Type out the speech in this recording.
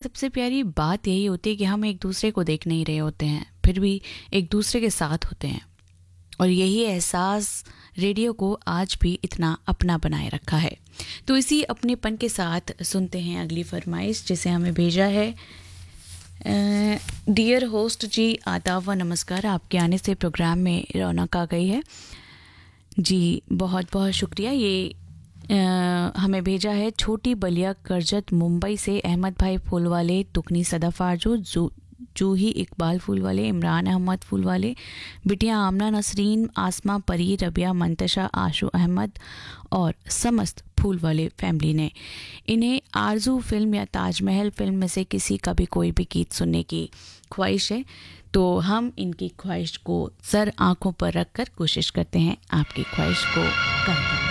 सबसे प्यारी बात यही होती है कि हम एक दूसरे को देख नहीं रहे होते हैं, फिर भी एक दूसरे के साथ होते हैं, और यही एहसास रेडियो को आज भी इतना अपना बनाए रखा है। तो इसी अपनेपन के साथ सुनते हैं अगली फरमाइश जिसे हमें भेजा है। डियर होस्ट जी, आदाब व नमस्कार। आपके आने से प्रोग्राम में रौनक आ गई है जी, बहुत बहुत शुक्रिया। ये हमें भेजा है छोटी बलिया करजत मुंबई से अहमद भाई फूलवाले, तुकनी सदफ आरजू, जूही इकबाल फूलवाले, इमरान अहमद फूलवाले, बिटिया आमना नसरीन, आसमा परी, रबिया मंतशा, आशु अहमद और समस्त फूल वाले फैमिली ने। इन्हें आरजू फिल्म या ताजमहल फिल्म में से किसी का भी कोई भी गीत सुनने की ख्वाहिश है, तो हम इनकी ख्वाहिश को सर आंखों पर रखकर कोशिश करते हैं आपकी ख्वाहिश को करने की।